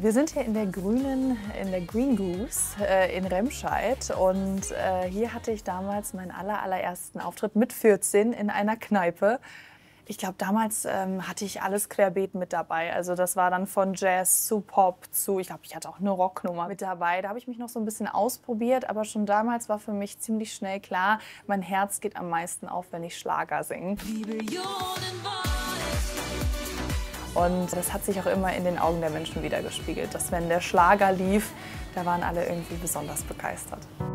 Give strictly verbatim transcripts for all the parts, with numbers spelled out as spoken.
Wir sind hier in der grünen, in der Green Goose äh, in Remscheid und äh, hier hatte ich damals meinen aller, allerersten Auftritt mit vierzehn in einer Kneipe. Ich glaube, damals ähm, hatte ich alles querbeet mit dabei. Also das war dann von Jazz zu Pop zu, ich glaube, ich hatte auch eine Rocknummer mit dabei. Da habe ich mich noch so ein bisschen ausprobiert, aber schon damals war für mich ziemlich schnell klar, mein Herz geht am meisten auf, wenn ich Schlager singe. Und das hat sich auch immer in den Augen der Menschen widergespiegelt, dass wenn der Schlager lief, da waren alle irgendwie besonders begeistert.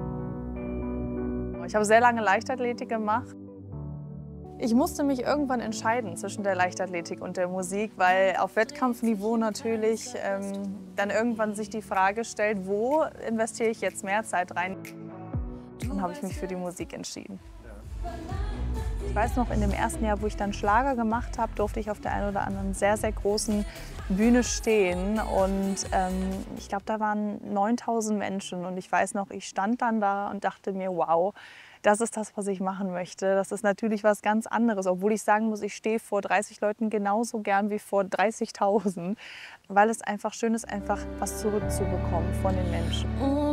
Ich habe sehr lange Leichtathletik gemacht. Ich musste mich irgendwann entscheiden zwischen der Leichtathletik und der Musik, weil auf Wettkampfniveau natürlich ähm, dann irgendwann sich die Frage stellt, wo investiere ich jetzt mehr Zeit rein? Dann habe ich mich für die Musik entschieden. Ich weiß noch, in dem ersten Jahr, wo ich dann Schlager gemacht habe, durfte ich auf der einen oder anderen sehr, sehr großen Bühne stehen. Und ähm, ich glaube, da waren neuntausend Menschen. Und ich weiß noch, ich stand dann da und dachte mir, wow, das ist das, was ich machen möchte. Das ist natürlich was ganz anderes. Obwohl ich sagen muss, ich stehe vor dreißig Leuten genauso gern wie vor dreißigtausend. Weil es einfach schön ist, einfach was zurückzubekommen von den Menschen.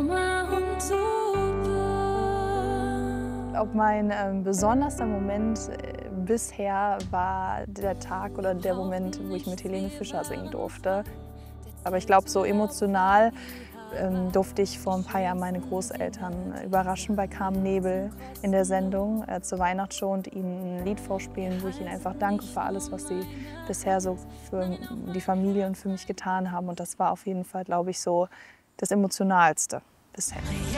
Ob mein ähm, besonderster Moment äh, bisher war der Tag oder der Moment, wo ich mit Helene Fischer singen durfte. Aber ich glaube, so emotional ähm, durfte ich vor ein paar Jahren meine Großeltern überraschen bei Carmen Nebel in der Sendung äh, zur Weihnachtsshow und ihnen ein Lied vorspielen, wo ich ihnen einfach danke für alles, was sie bisher so für die Familie und für mich getan haben. Und das war auf jeden Fall, glaube ich, so das Emotionalste bisher.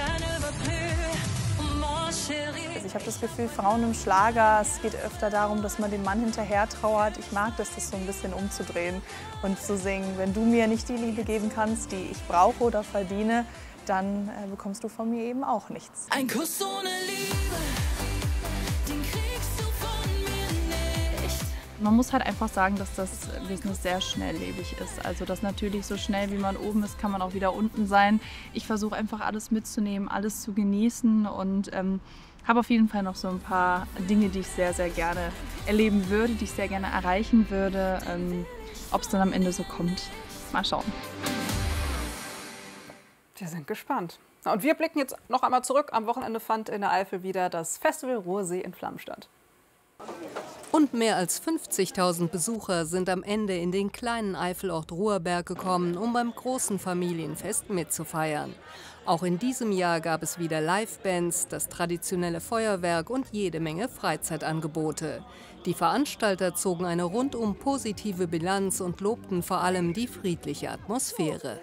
Ich habe das Gefühl, Frauen im Schlager, es geht öfter darum, dass man dem Mann hinterher trauert. Ich mag das, das so ein bisschen umzudrehen und zu singen, wenn du mir nicht die Liebe geben kannst, die ich brauche oder verdiene, dann äh, bekommst du von mir eben auch nichts. Ein Kuss ohne Liebe, den kriegst du von mir nicht. Man muss halt einfach sagen, dass das Business sehr schnelllebig ist. Also dass natürlich so schnell wie man oben ist, kann man auch wieder unten sein. Ich versuche einfach alles mitzunehmen, alles zu genießen und ähm, habe auf jeden Fall noch so ein paar Dinge, die ich sehr, sehr gerne erleben würde, die ich sehr gerne erreichen würde. Ähm, ob es dann am Ende so kommt, mal schauen. Wir sind gespannt. Und wir blicken jetzt noch einmal zurück. Am Wochenende fand in der Eifel wieder das Festival Ruhrsee in Flammen statt. Und mehr als fünfzigtausend Besucher sind am Ende in den kleinen Eifelort Ruhrberg gekommen, um beim großen Familienfest mitzufeiern. Auch in diesem Jahr gab es wieder Livebands, das traditionelle Feuerwerk und jede Menge Freizeitangebote. Die Veranstalter zogen eine rundum positive Bilanz und lobten vor allem die friedliche Atmosphäre.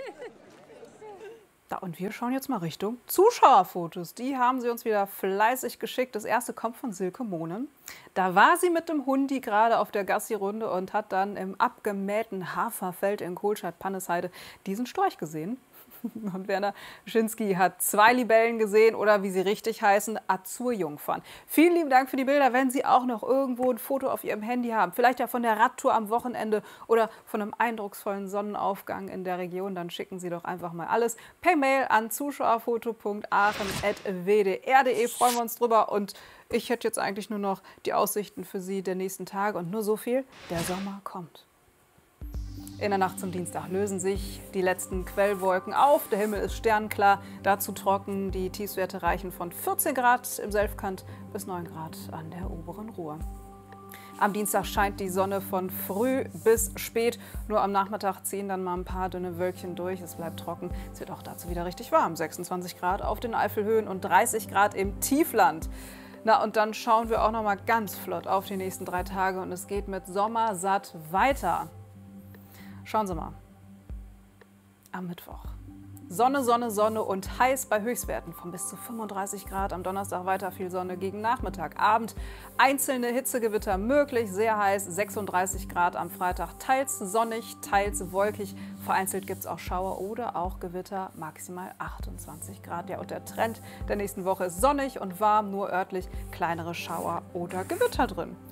Da, und wir schauen jetzt mal Richtung Zuschauerfotos. Die haben sie uns wieder fleißig geschickt. Das erste kommt von Silke Mohnen. Da war sie mit dem Hundi gerade auf der Gassi-Runde und hat dann im abgemähten Haferfeld in Kohlscheid-Pannesheide diesen Storch gesehen. Und Werner Schinski hat zwei Libellen gesehen oder wie sie richtig heißen, Azurjungfern. Vielen lieben Dank für die Bilder. Wenn Sie auch noch irgendwo ein Foto auf Ihrem Handy haben, vielleicht ja von der Radtour am Wochenende oder von einem eindrucksvollen Sonnenaufgang in der Region, dann schicken Sie doch einfach mal alles per Mail an zuschauerfoto punkt aachen at w d r punkt de. Freuen wir uns drüber. Und ich hätte jetzt eigentlich nur noch die Aussichten für Sie der nächsten Tage und nur so viel: Der Sommer kommt. In der Nacht zum Dienstag lösen sich die letzten Quellwolken auf. Der Himmel ist sternklar, dazu trocken. Die Tiefstwerte reichen von vierzehn Grad im Selfkant bis neun Grad an der oberen Ruhr. Am Dienstag scheint die Sonne von früh bis spät. Nur am Nachmittag ziehen dann mal ein paar dünne Wölkchen durch. Es bleibt trocken. Es wird auch dazu wieder richtig warm. sechsundzwanzig Grad auf den Eifelhöhen und dreißig Grad im Tiefland. Na, und dann schauen wir auch noch mal ganz flott auf die nächsten drei Tage. Und es geht mit Sommersatt weiter. Schauen Sie mal, am Mittwoch. Sonne, Sonne, Sonne und heiß bei Höchstwerten von bis zu fünfunddreißig Grad. Am Donnerstag weiter viel Sonne gegen Nachmittag. Abend einzelne Hitzegewitter möglich, sehr heiß, sechsunddreißig Grad am Freitag. Teils sonnig, teils wolkig. Vereinzelt gibt es auch Schauer oder auch Gewitter, maximal achtundzwanzig Grad. Ja, und der Trend der nächsten Woche ist sonnig und warm, nur örtlich kleinere Schauer oder Gewitter drin.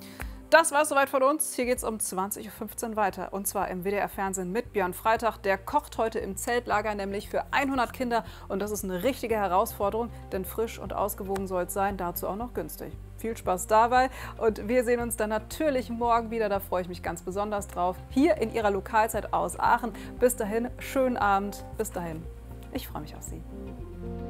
das war es soweit von uns. Hier geht es um zwanzig Uhr fünfzehn weiter. Und zwar im W D R-Fernsehen mit Björn Freitag. Der kocht heute im Zeltlager, nämlich für hundert Kinder. Und das ist eine richtige Herausforderung, denn frisch und ausgewogen soll es sein, dazu auch noch günstig. Viel Spaß dabei und wir sehen uns dann natürlich morgen wieder. Da freue ich mich ganz besonders drauf. Hier in Ihrer Lokalzeit aus Aachen. Bis dahin, schönen Abend. Bis dahin. Ich freue mich auf Sie.